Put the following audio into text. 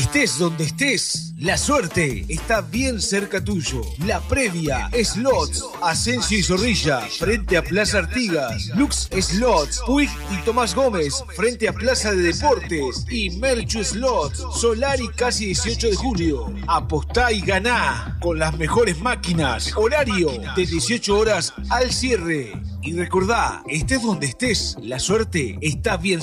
Estés donde estés, la suerte está bien cerca tuyo. La previa, Slots, Asensio y Zorrilla, frente a Plaza Artigas. Lux Slots, Puig y Tomás Gómez, frente a Plaza de Deportes. Y Merchu Slots, Solari casi 18 de julio. Apostá y ganá con las mejores máquinas. Horario de 18 horas al cierre. Y recordá, estés donde estés, la suerte está bien